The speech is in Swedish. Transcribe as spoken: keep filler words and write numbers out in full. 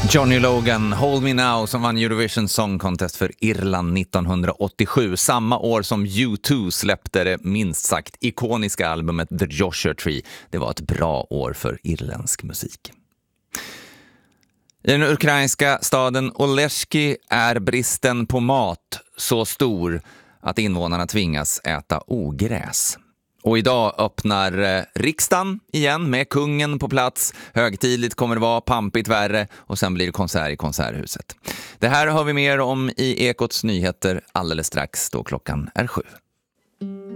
Johnny Logan, Hold Me Now, som vann Eurovision Song Contest för Irland nittonhundraåttiosju. Samma år som U två släppte det minst sagt ikoniska albumet The Joshua Tree. Det var ett bra år för irländsk musik. I den ukrainska staden Oleshki är bristen på mat så stor att invånarna tvingas äta ogräs. Och idag öppnar eh, riksdagen igen med kungen på plats. Högtidligt kommer det vara, pampigt värre, och sen blir det konsert i konserthuset. Det här har vi mer om i Ekots nyheter alldeles strax då klockan är sju.